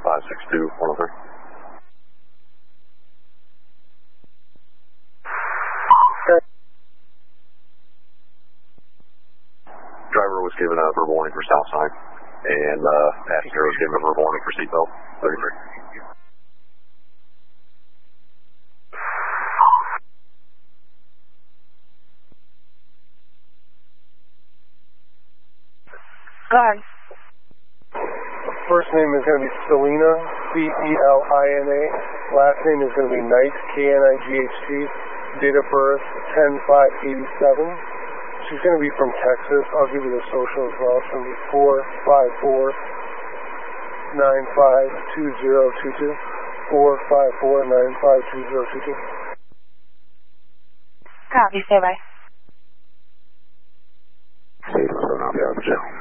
562-103. Driver was given a verbal warning for stop sign, and passenger was given a verbal warning for seatbelt. 33. Go ahead. First name is going to be Selena, Celina. Last name is going to be Knight, Knight. Date of birth, 10/5/87. She's going to be from Texas. I'll give you the social as well. It's going to be 454-952022. 454-952022. Copy, stay by. Safe, so now be out of jail.